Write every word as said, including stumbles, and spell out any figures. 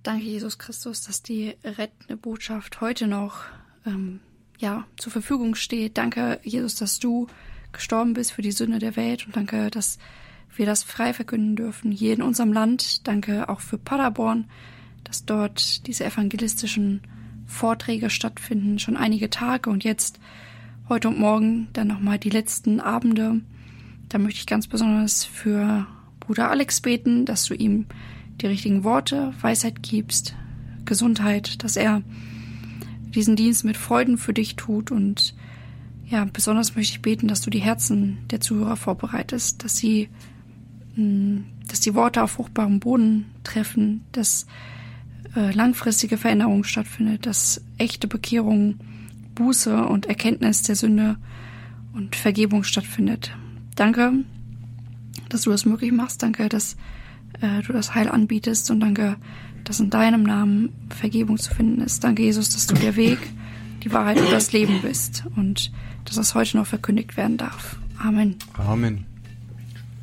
Danke, Jesus Christus, dass die rettende Botschaft heute noch ähm, ja, zur Verfügung steht. Danke, Jesus, dass du gestorben bist für die Sünde der Welt. Und danke, dass wir das frei verkünden dürfen, hier in unserem Land. Danke auch für Paderborn, dass dort diese evangelistischen Vorträge stattfinden, schon einige Tage. Und jetzt, heute und morgen, dann nochmal die letzten Abende. Da möchte ich ganz besonders für Bruder Alex beten, dass du ihm die richtigen Worte, Weisheit gibst, Gesundheit, dass er diesen Dienst mit Freuden für dich tut. Und ja, besonders möchte ich beten, dass du die Herzen der Zuhörer vorbereitest, dass sie, dass die Worte auf fruchtbarem Boden treffen, dass äh, langfristige Veränderung stattfindet, dass echte Bekehrung, Buße und Erkenntnis der Sünde und Vergebung stattfindet. Danke, dass du das möglich machst. Danke, dass äh, du das Heil anbietest. Und danke, dass in deinem Namen Vergebung zu finden ist. Danke, Jesus, dass du der Weg, die Wahrheit und das Leben bist. Und dass das heute noch verkündigt werden darf. Amen. Amen.